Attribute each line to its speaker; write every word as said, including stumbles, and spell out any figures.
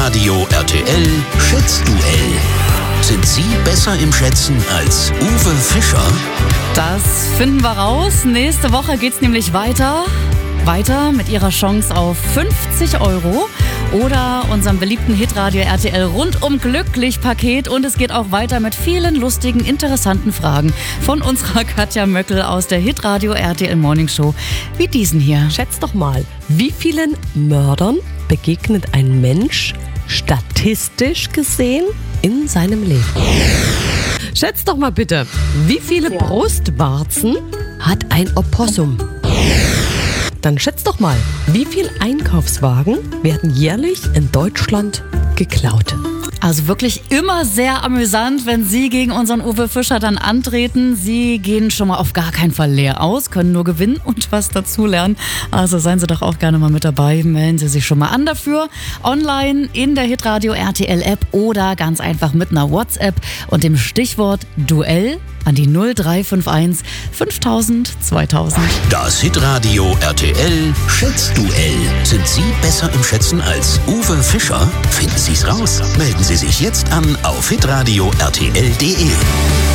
Speaker 1: Radio R T L Schätzduell. Sind Sie besser im Schätzen als Uwe Fischer?
Speaker 2: Das finden wir raus. Nächste Woche geht's nämlich weiter. Weiter mit Ihrer Chance auf fünfzig Euro oder unserem beliebten Hitradio R T L Rundum Glücklich Paket. Und es geht auch weiter mit vielen lustigen, interessanten Fragen von unserer Katja Möckel aus der Hitradio R T L Morning Show, wie diesen hier.
Speaker 3: Schätz doch mal, wie vielen Mördern begegnet ein Mensch statistisch gesehen in seinem Leben? Schätz doch mal bitte, wie viele Brustwarzen hat ein Opossum? Dann schätz doch mal, wie viele Einkaufswagen werden jährlich in Deutschland geklaut?
Speaker 2: Also wirklich immer sehr amüsant, wenn Sie gegen unseren Uwe Fischer dann antreten. Sie gehen schon mal auf gar keinen Fall leer aus, können nur gewinnen und was dazulernen. Also seien Sie doch auch gerne mal mit dabei. Melden Sie sich schon mal an dafür. Online in der Hitradio R T L App oder ganz einfach mit einer WhatsApp und dem Stichwort Duell an die null drei fünf eins fünftausend zweitausend.
Speaker 1: Das Hitradio R T L Schätzduell. Sind Sie besser im Schätzen als Uwe Fischer? Finden Sie's raus. Melden Sie sich jetzt an auf hitradio R T L punkt de.